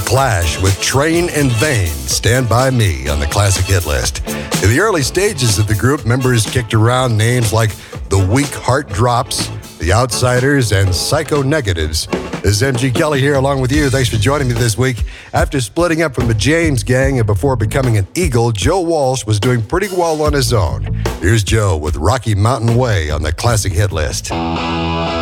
Clash with Train in Vain, Stand By Me on the classic hit list. In the early stages of the group, members kicked around names like the Weak Heart Drops, the Outsiders, and Psycho Negatives. This is MG Kelly here along with you. Thanks for joining me this week. After splitting up from the James Gang and before becoming an Eagle, Joe Walsh was doing pretty well on his own. Here's Joe with Rocky Mountain Way on the classic hit list.